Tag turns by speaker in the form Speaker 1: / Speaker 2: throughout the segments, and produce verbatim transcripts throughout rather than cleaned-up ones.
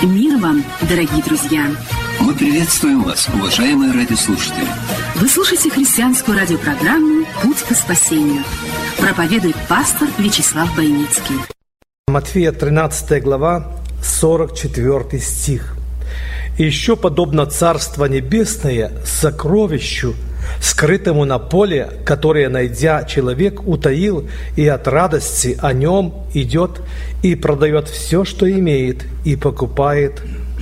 Speaker 1: Мир вам, дорогие друзья!
Speaker 2: Мы приветствуем вас, уважаемые радиослушатели.
Speaker 1: Вы слушаете христианскую радиопрограмму «Путь к спасению». Проповедует пастор Вячеслав Бойницкий.
Speaker 3: Матфея тринадцатая глава, сорок четвёртый стих. «И еще подобно Царство Небесное сокровищу, скрытому на поле, которое, найдя, человек утаил, и от радости о нем идет и продает все, что имеет, и покупает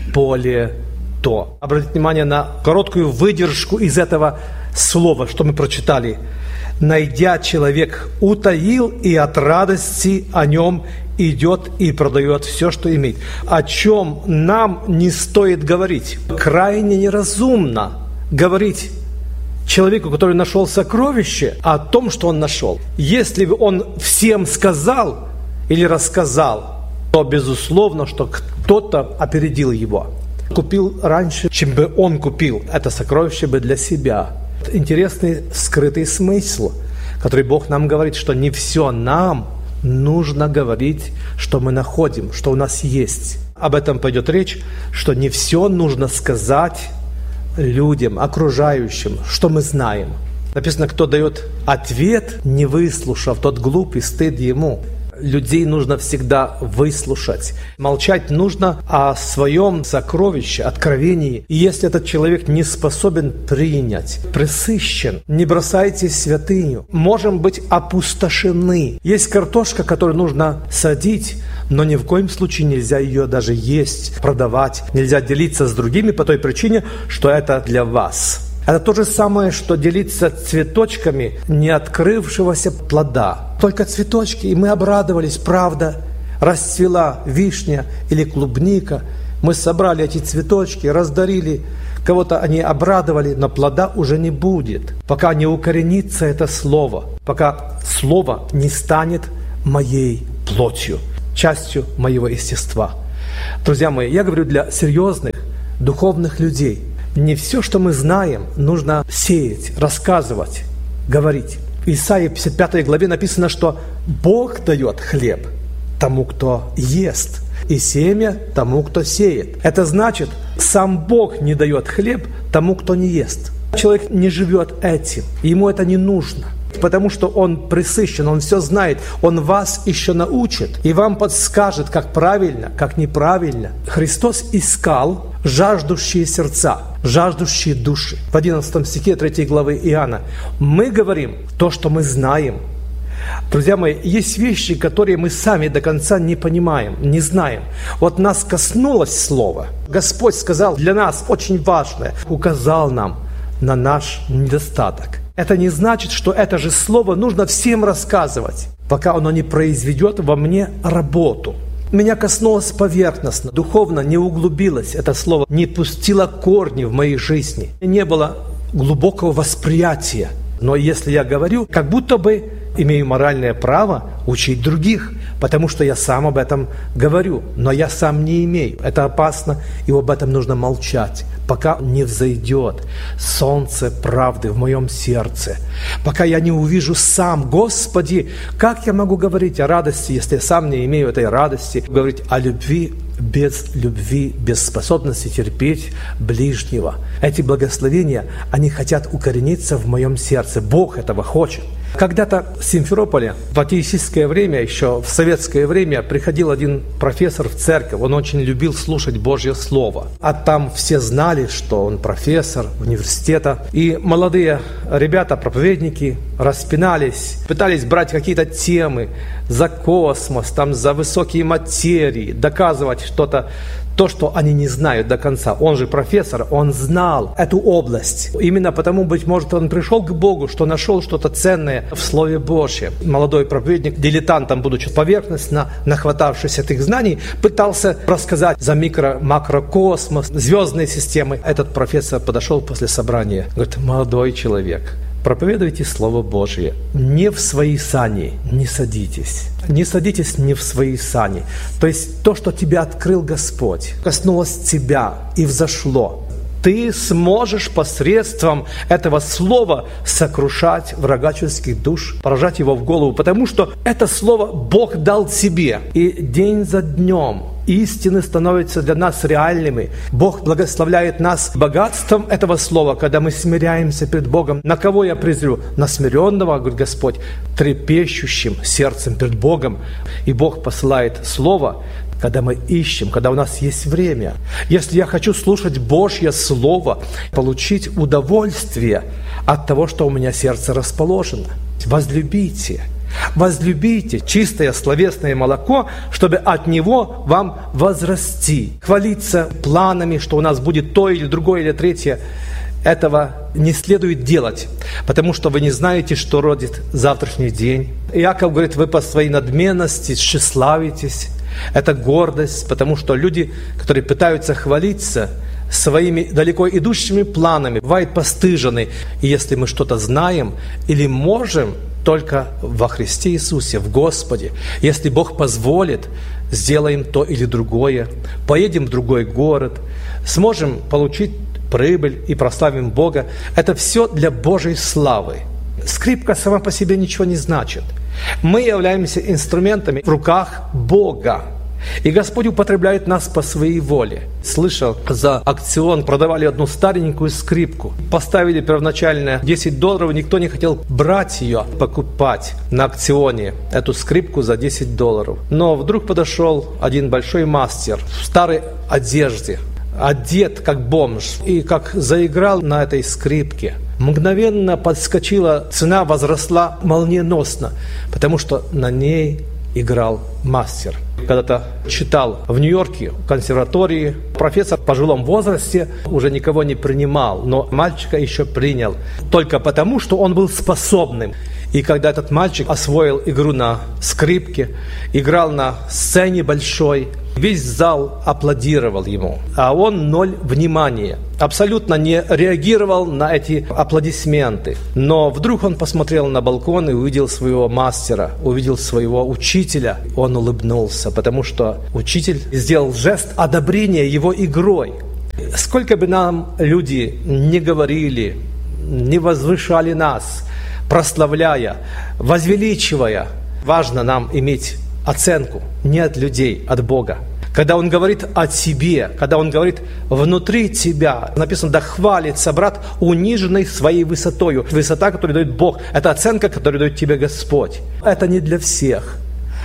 Speaker 3: поле то». Обратите внимание на короткую выдержку из этого слова, что мы прочитали. «Найдя, человек утаил, и от радости о нем идет и продает все, что имеет». О чем нам не стоит говорить. Крайне неразумно говорить человеку, который нашел сокровище, о том, что он нашел. Если бы он всем сказал или рассказал, то безусловно, что кто-то опередил его. Купил раньше, чем бы он купил это сокровище бы для себя. Интересный скрытый смысл, который Бог нам говорит, что не все нам нужно говорить, что мы находим, что у нас есть. Об этом пойдет речь, что не все нужно сказать людям, окружающим, что мы знаем. Написано, кто дает ответ, не выслушав, тот глуп, и стыд ему. Людей нужно всегда выслушать. Молчать нужно о своем сокровище, откровении. И если этот человек не способен принять, пресыщен, не бросайте святыню. Можем быть опустошены. Есть картошка, которую нужно садить, но ни в коем случае нельзя ее даже есть, продавать. Нельзя делиться с другими по той причине, что это для вас. Это то же самое, что делиться цветочками не открывшегося плода. Только цветочки, и мы обрадовались, правда, расцвела вишня или клубника. Мы собрали эти цветочки, раздарили, кого-то они обрадовали, но плода уже не будет, пока не укоренится это слово, пока слово не станет моей плотью, частью моего естества. Друзья мои, я говорю для серьезных, духовных людей. Не все, что мы знаем, нужно сеять, рассказывать, говорить. В Исаии пятьдесят пятой главе написано, что Бог дает хлеб тому, кто ест, и семя тому, кто сеет. Это значит, сам Бог не дает хлеб тому, кто не ест. Человек не живет этим, ему это не нужно. Потому что он пресыщен, он все знает, он вас еще научит и вам подскажет, как правильно, как неправильно. Христос искал жаждущие сердца, жаждущие души. В одиннадцатом стихе третьей главы Иоанна мы говорим то, что мы знаем. Друзья мои, есть вещи, которые мы сами до конца не понимаем, не знаем. Вот нас коснулось слово. Господь сказал для нас очень важное, указал нам на наш недостаток. Это не значит, что это же слово нужно всем рассказывать, пока оно не произведет во мне работу. Меня коснулось поверхностно, духовно не углубилось это слово, не пустило корни в моей жизни. Не было глубокого восприятия. Но если я говорю, как будто бы имею моральное право учить других, потому что я сам об этом говорю, но я сам не имею. Это опасно, и об этом нужно молчать, пока не взойдет солнце правды в моем сердце, пока я не увижу сам, Господи, как я могу говорить о радости, если я сам не имею этой радости, говорить о любви без любви, без способности терпеть ближнего. Эти благословения, они хотят укорениться в моем сердце. Бог этого хочет. Когда-то в Симферополе, в атеистическое время, еще в советское время, приходил один профессор в церковь. Он очень любил слушать Божье Слово. А там все знали, что он профессор университета. И молодые ребята, проповедники, распинались, пытались брать какие-то темы за космос, там, за высокие материи, доказывать что-то, то, что они не знают до конца. Он же профессор, он знал эту область. Именно потому, быть может, он пришел к Богу, что нашел что-то ценное в Слове Божьем. Молодой проповедник, дилетантом, будучи поверхностно нахватавшись этих знаний, пытался рассказать за микро-макрокосмос, звездные системы. Этот профессор подошел после собрания, говорит: молодой человек, проповедуйте Слово Божье. Не в свои сани не садитесь. Не садитесь не в свои сани. То есть то, что тебя открыл Господь, коснулось тебя и взошло. Ты сможешь посредством этого слова сокрушать врага человеческих душ, поражать его в голову, потому что это слово Бог дал тебе. И день за днем истины становятся для нас реальными. Бог благословляет нас богатством этого слова, когда мы смиряемся перед Богом. На кого я презрю? На смиренного, говорит Господь, трепещущим сердцем перед Богом. И Бог посылает слово, когда мы ищем, когда у нас есть время. Если я хочу слушать Божье Слово, получить удовольствие от того, что у меня сердце расположено, возлюбите, возлюбите чистое словесное молоко, чтобы от него вам возрасти. Хвалиться планами, что у нас будет то или другое или третье, этого не следует делать, потому что вы не знаете, что родит завтрашний день. Иаков говорит, вы по своей надменности тщеславитесь. Это гордость, потому что люди, которые пытаются хвалиться своими далеко идущими планами, бывают постыжены. И если мы что-то знаем или можем, только во Христе Иисусе, в Господе. Если Бог позволит, сделаем то или другое, поедем в другой город, сможем получить прибыль и прославим Бога. Это все для Божьей славы. Скрипка сама по себе ничего не значит. Мы являемся инструментами в руках Бога. И Господь употребляет нас по своей воле. Слышал, за аукцион продавали одну старенькую скрипку. Поставили первоначально десять долларов, никто не хотел брать ее, покупать на аукционе эту скрипку за десять долларов. Но вдруг подошел один большой мастер в старой одежде, одет как бомж, и как заиграл на этой скрипке. Мгновенно подскочила, цена возросла молниеносно, потому что на ней играл мастер. Когда-то читал в Нью-Йорке, в консерватории, профессор в пожилом возрасте уже никого не принимал, но мальчика еще принял, только потому, что он был способным. И когда этот мальчик освоил игру на скрипке, играл на сцене большой, весь зал аплодировал ему, а он ноль внимания, абсолютно не реагировал на эти аплодисменты. Но вдруг он посмотрел на балкон и увидел своего мастера, увидел своего учителя. Он улыбнулся, потому что учитель сделал жест одобрения его игрой. Сколько бы нам люди не говорили, не возвышали нас, прославляя, возвеличивая, важно нам иметь оценку не от людей, от Бога. Когда Он говорит о тебе, когда Он говорит внутри тебя, написано, да хвалится брат униженный своей высотою. Высота, которую дает Бог, это оценка, которую дает тебе Господь. Это не для всех,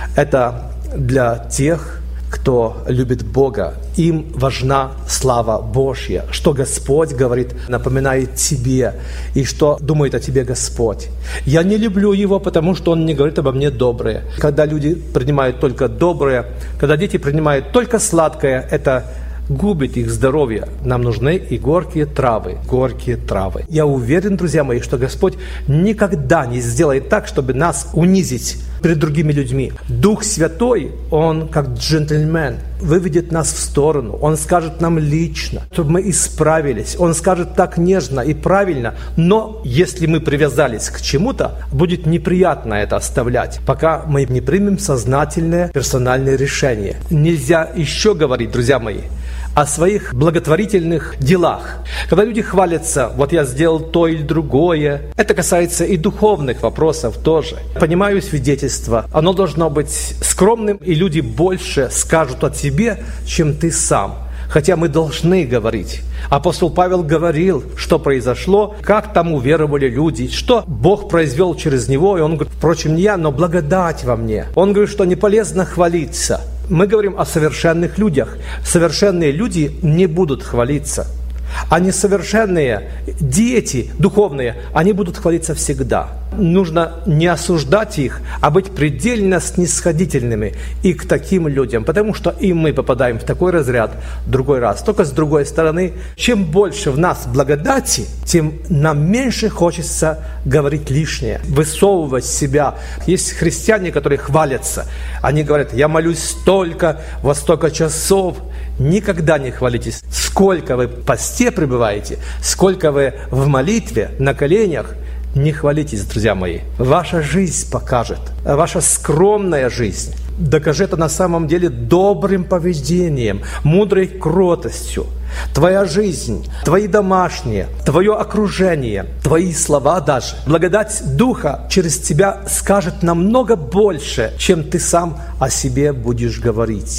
Speaker 3: это для тех, кто любит Бога. Им важна слава Божья, что Господь говорит, напоминает тебе, и что думает о тебе Господь. Я не люблю Его, потому что Он не говорит обо мне доброе. Когда люди принимают только доброе, когда дети принимают только сладкое, это губит их здоровье. Нам нужны и горькие травы, горькие травы. Я уверен, друзья мои, что Господь никогда не сделает так, чтобы нас унизить перед другими людьми. Дух Святой, Он как джентльмен, выведет нас в сторону. Он скажет нам лично, чтобы мы исправились. Он скажет так нежно и правильно. Но если мы привязались к чему-то, будет неприятно это оставлять, пока мы не примем сознательное персональное решение. Нельзя еще говорить, друзья мои, о своих благотворительных делах. Когда люди хвалятся, вот я сделал то или другое, это касается и духовных вопросов тоже. Понимаю свидетельство, оно должно быть скромным, и люди больше скажут о тебе, чем ты сам. Хотя мы должны говорить. Апостол Павел говорил, что произошло, как там уверовали люди, что Бог произвел через него. И он говорит, впрочем, не я, но благодать во мне. Он говорит, что не полезно хвалиться. Мы говорим о совершенных людях. Совершенные люди не будут хвалиться. А несовершенные дети духовные, они будут хвалиться всегда. Нужно не осуждать их, а быть предельно снисходительными и к таким людям, потому что и мы попадаем в такой разряд другой раз. Только с другой стороны, чем больше в нас благодати, тем нам меньше хочется говорить лишнее, высовывать себя. Есть христиане, которые хвалятся. Они говорят, я молюсь столько, во столько часов. Никогда не хвалитесь. Сколько вы в посте пребываете, сколько вы в молитве, на коленях, не хвалитесь, друзья мои. Ваша жизнь покажет, ваша скромная жизнь докажет это на самом деле добрым поведением, мудрой кротостью. Твоя жизнь, твои домашние, твое окружение, твои слова даже. Благодать Духа через тебя скажет намного больше, чем ты сам о себе будешь говорить.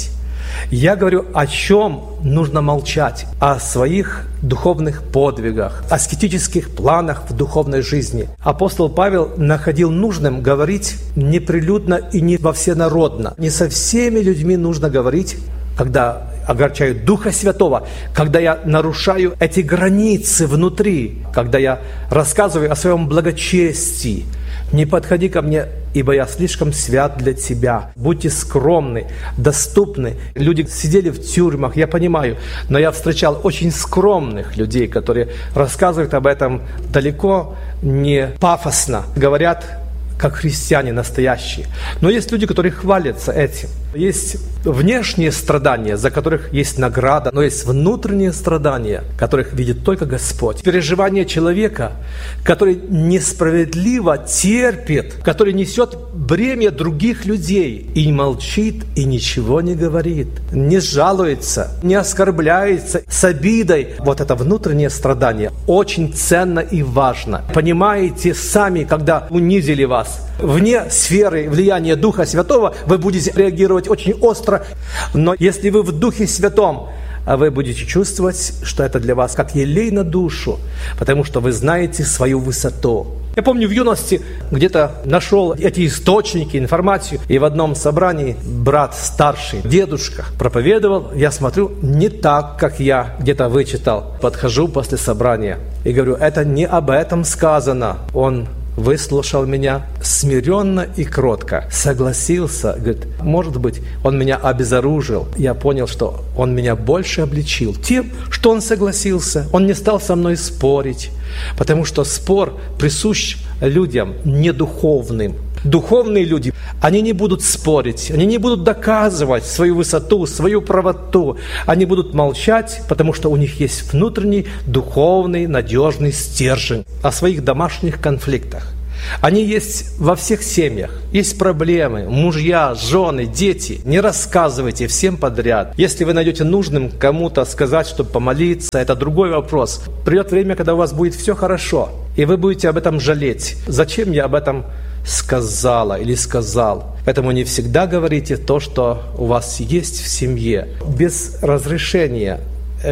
Speaker 3: Я говорю, о чем нужно молчать, о своих духовных подвигах, аскетических планах в духовной жизни. Апостол Павел находил нужным говорить неприлюдно и не во всенародно. Не со всеми людьми нужно говорить, когда огорчаю Духа Святого, когда я нарушаю эти границы внутри, когда я рассказываю о своем благочестии. Не подходи ко мне, ибо я слишком свят для тебя. Будьте скромны, доступны. Люди сидели в тюрьмах, я понимаю, но я встречал очень скромных людей, которые рассказывают об этом далеко не пафосно, говорят как христиане настоящие. Но есть люди, которые хвалятся этим. Есть внешние страдания, за которых есть награда, но есть внутренние страдания, которых видит только Господь. Переживание человека, который несправедливо терпит, который несет бремя других людей и молчит, и ничего не говорит, не жалуется, не оскорбляется с обидой. Вот это внутреннее страдание очень ценно и важно. Понимаете сами, когда унизили вас, вне сферы влияния Духа Святого вы будете реагировать очень остро, но если вы в Духе Святом, вы будете чувствовать, что это для вас как елей на душу, потому что вы знаете свою высоту. Я помню, в юности где-то нашел эти источники, информацию, и в одном собрании брат старший, дедушка, проповедовал. Я смотрю, не так, как я где-то вычитал. Подхожу после собрания и говорю, это не об этом сказано. Он выслушал меня смиренно и кротко, согласился, говорит, может быть, он меня обезоружил. Я понял, что он меня больше обличил тем, что он согласился. Он не стал со мной спорить, потому что спор присущ людям недуховным. Духовные люди, они не будут спорить, они не будут доказывать свою высоту, свою правоту. Они будут молчать, потому что у них есть внутренний, духовный, надежный стержень о своих домашних конфликтах. Они есть во всех семьях. Есть проблемы, мужья, жены, дети. Не рассказывайте всем подряд. Если вы найдете нужным кому-то сказать, чтобы помолиться, это другой вопрос. Придет время, когда у вас будет все хорошо, и вы будете об этом жалеть. Зачем я об этом сказала или сказал? Поэтому не всегда говорите то, что у вас есть в семье. Без разрешения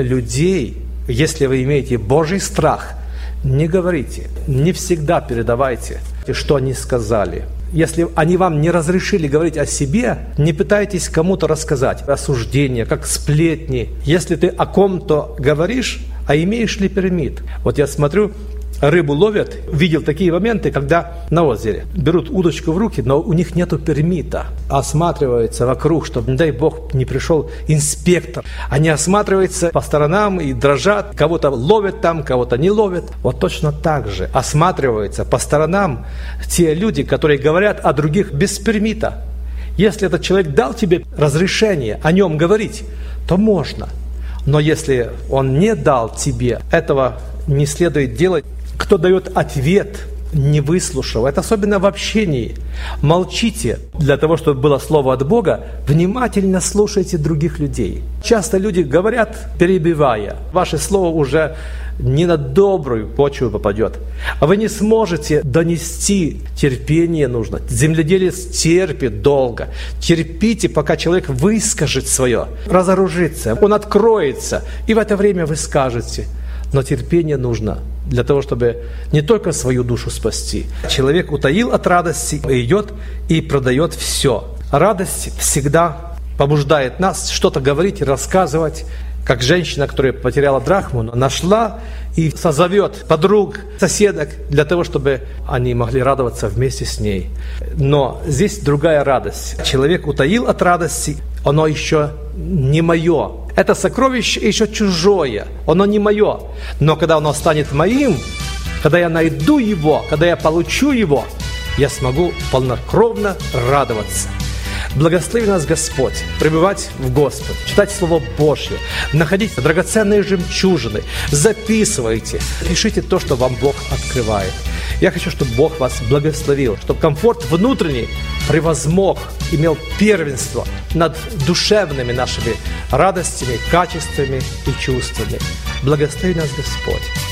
Speaker 3: людей, если вы имеете Божий страх, не говорите, не всегда передавайте, что они сказали. Если они вам не разрешили говорить о себе, не пытайтесь кому-то рассказать осуждение, как сплетни. Если ты о ком-то говоришь, а имеешь ли пермит? Вот я смотрю, рыбу ловят, видел такие моменты, когда на озере берут удочку в руки, но у них нету пермита. Осматриваются вокруг, чтобы, не дай Бог, не пришел инспектор. Они осматриваются по сторонам и дрожат. Кого-то ловят там, кого-то не ловят. Вот точно так же осматриваются по сторонам те люди, которые говорят о других без пермита. Если этот человек дал тебе разрешение о нем говорить, то можно. Но если он не дал тебе, этого не следует делать. Кто дает ответ, не выслушав, это особенно в общении. Молчите. Для того, чтобы было слово от Бога, внимательно слушайте других людей. Часто люди говорят, перебивая. Ваше слово уже не на добрую почву попадет. А вы не сможете донести. Терпение нужно. Земледелец терпит долго. Терпите, пока человек выскажет свое, разоружится, он откроется. И в это время вы скажете. Но терпение нужно для того, чтобы не только свою душу спасти. Человек утаил от радости, идет и продает все. Радость всегда побуждает нас что-то говорить и рассказывать. Как женщина, которая потеряла драхму, нашла и созовет подруг, соседок, для того, чтобы они могли радоваться вместе с ней. Но здесь другая радость. Человек утаил от радости, оно еще не мое. Это сокровище еще чужое, оно не мое. Но когда оно станет моим, когда я найду его, когда я получу его, я смогу полнокровно радоваться. Благослови нас Господь, пребывать в Господе, читать Слово Божье, находить драгоценные жемчужины, записывайте, пишите то, что вам Бог открывает. Я хочу, чтобы Бог вас благословил, чтобы комфорт внутренний превозмог, имел первенство над душевными нашими радостями, качествами и чувствами. Благослови нас Господь.